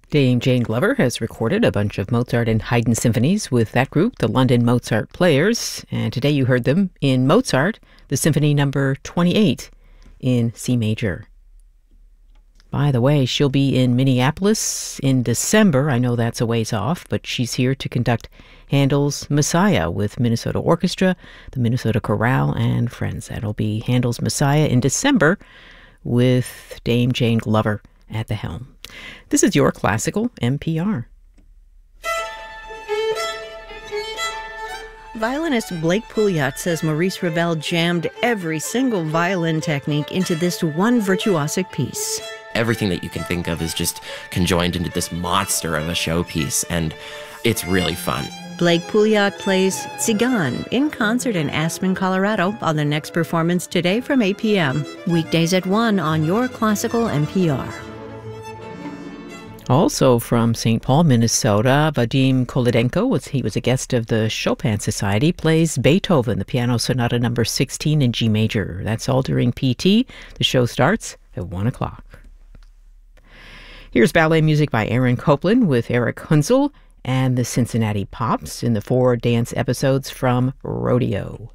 Dame Jane Glover has recorded a bunch of Mozart and Haydn symphonies with that group, the London Mozart Players, and today you heard them in Mozart, the Symphony number 28 in C major. By the way, she'll be in Minneapolis in December. I know that's a ways off, but she's here to conduct Handel's Messiah with Minnesota Orchestra, the Minnesota Chorale, and friends. That'll be Handel's Messiah in December with Dame Jane Glover at the helm. This is your Classical NPR. Violinist Blake Pouliot says Maurice Ravel jammed every single violin technique into this one virtuosic piece. Everything that you can think of is just conjoined into this monster of a showpiece, and it's really fun. Blake Pouliot plays Tzigan in concert in Aspen, Colorado on the next performance today from 8 p.m. Weekdays at 1 on your Classical NPR. Also from St. Paul, Minnesota, Vadim Kolodenko, he was a guest of the Chopin Society, plays Beethoven, the Piano Sonata number 16 in G major. That's all during PT. The show starts at 1 o'clock. Here's ballet music by Aaron Copland with Eric Hunzel and the Cincinnati Pops in the 4 dance episodes from Rodeo.